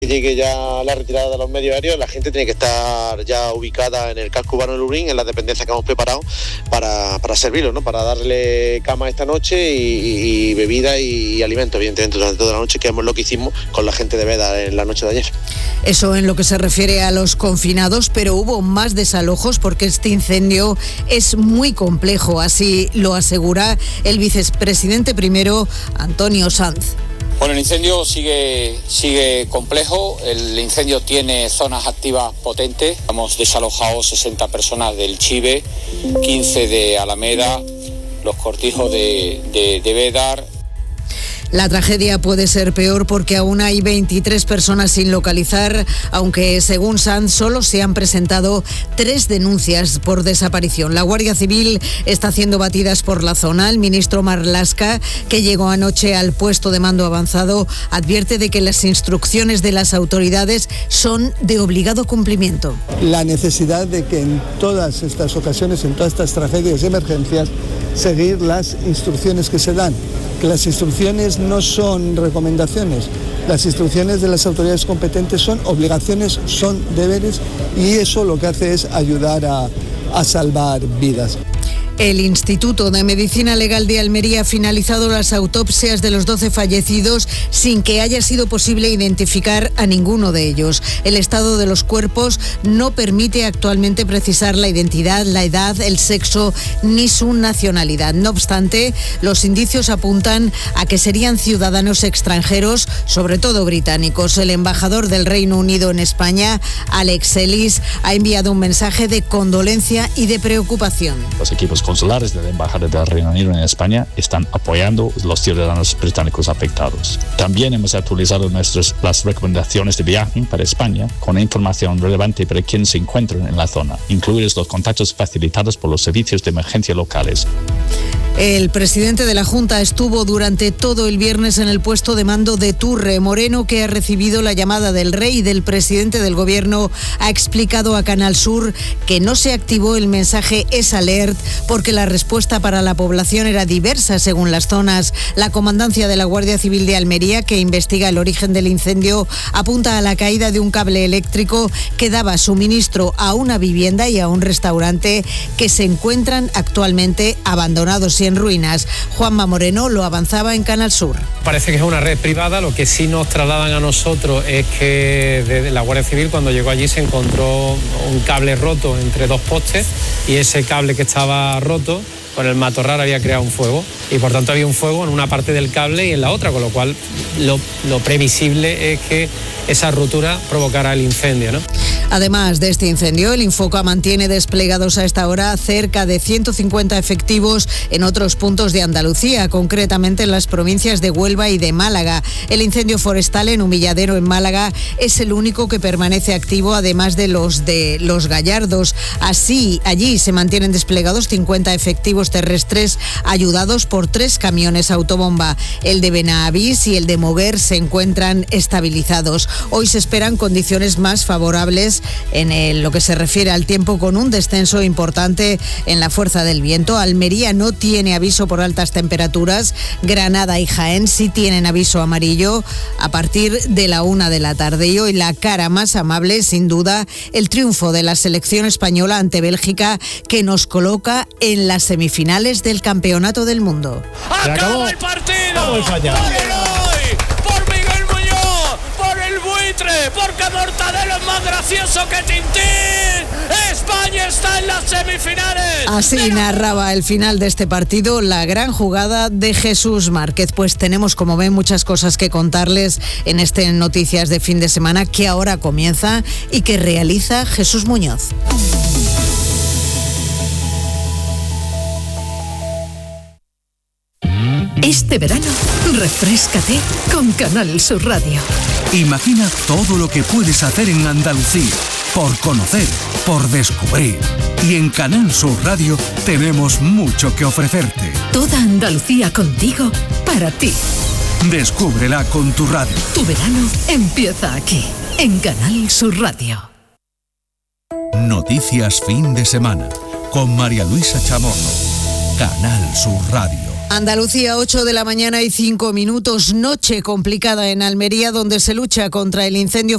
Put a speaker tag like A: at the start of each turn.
A: llegue ya la retirada de los medios aéreos, la gente tiene que estar ya ubicada en el casco urbano de Lurín, en las dependencias que hemos preparado para servirlo, ¿no? Para darle cama esta noche y bebida y alimento, evidentemente, durante toda la noche, que es lo que hicimos con la gente de Veda en la noche de ayer.
B: Eso en lo que se refiere a los confinados, pero hubo más desalojos porque este incendio es muy complejo, así lo asegura el vicepresidente primero, Antonio Sanz.
C: Bueno, el incendio sigue complejo, el incendio tiene zonas activas potentes, hemos desalojado 60 personas del Chive, 15 de Alameda, los cortijos de Bédar.
B: La tragedia puede ser peor porque aún hay 23 personas sin localizar, aunque según Sanz solo se han presentado 3 denuncias por desaparición. La Guardia Civil está haciendo batidas por la zona. El ministro Marlaska, que llegó anoche al puesto de mando avanzado, advierte de que las instrucciones de las autoridades son de obligado cumplimiento.
D: La necesidad de que en todas estas ocasiones, en todas estas tragedias y emergencias, seguir las instrucciones que se dan. Que las instrucciones no son recomendaciones, las instrucciones de las autoridades competentes son obligaciones, son deberes, y eso lo que hace es ayudar a salvar vidas.
B: El Instituto de Medicina Legal de Almería ha finalizado las autopsias de los 12 fallecidos sin que haya sido posible identificar a ninguno de ellos. El estado de los cuerpos no permite actualmente precisar la identidad, la edad, el sexo ni su nacionalidad. No obstante, los indicios apuntan a que serían ciudadanos extranjeros, sobre todo británicos. El embajador del Reino Unido en España, Alex Ellis, ha enviado un mensaje de condolencia y de preocupación.
E: Los equipos consulares de la Embajada del Reino Unido en España están apoyando a los ciudadanos británicos afectados. También hemos actualizado las recomendaciones de viaje para España con información relevante para quienes se encuentran en la zona, incluidos los contactos facilitados por los servicios de emergencia locales.
B: El presidente de la Junta estuvo durante todo el viernes en el puesto de mando de Turre. Moreno, que ha recibido la llamada del rey y del presidente del gobierno, ha explicado a Canal Sur que no se activó el mensaje S-Alert porque la respuesta para la población era diversa según las zonas. La comandancia de la Guardia Civil de Almería, que investiga el origen del incendio, apunta a la caída de un cable eléctrico que daba suministro a una vivienda y a un restaurante que se encuentran actualmente abandonados y en ruinas. Juanma Moreno lo avanzaba en Canal Sur.
F: Parece que es una red privada. Lo que sí nos trasladan a nosotros es que desde la Guardia Civil, cuando llegó allí, se encontró un cable roto entre 2 postes, y ese cable que estaba roto con el matorral había creado un fuego, y por tanto había un fuego en una parte del cable y en la otra, con lo cual lo previsible es que esa ruptura provocara el incendio, ¿no?
B: Además de este incendio, el Infoca mantiene desplegados a esta hora cerca de 150 efectivos en otros puntos de Andalucía, concretamente en las provincias de Huelva y de Málaga. El incendio forestal en Humilladero, en Málaga, es el único que permanece activo, además de los Gallardos. Así, allí se mantienen desplegados 50 efectivos terrestres ayudados por 3 camiones autobomba. El de Benavís y el de Moguer se encuentran estabilizados. Hoy se esperan condiciones más favorables en lo que se refiere al tiempo, con un descenso importante en la fuerza del viento. Almería no tiene aviso por altas temperaturas. Granada y Jaén sí tienen aviso amarillo a partir de la 1 de la tarde. Y hoy la cara más amable, sin duda, el triunfo de la selección española ante Bélgica, que nos coloca en las semifinales del Campeonato del Mundo.
G: ¡Acabó el partido! ¡Por Miguel Muñoz! ¡Por el buitre! ¡Porque Mortadelo es más gracioso que Tintín! ¡España está en las semifinales!
B: Así narraba el final de este partido la gran jugada de Jesús Márquez. Pues tenemos, como ven, muchas cosas que contarles en este Noticias de Fin de Semana, que ahora comienza y que realiza Jesús Muñoz.
H: Este verano, refréscate con Canal Sur Radio.
I: Imagina todo lo que puedes hacer en Andalucía, por conocer, por descubrir. Y en Canal Sur Radio tenemos mucho que ofrecerte.
H: Toda Andalucía contigo, para ti.
I: Descúbrela con tu radio.
H: Tu verano empieza aquí, en Canal Sur Radio.
I: Noticias Fin de Semana, con María Luisa Chamorro. Canal Sur Radio.
B: Andalucía, 8 de la mañana y 5 minutos. Noche complicada en Almería, donde se lucha contra el incendio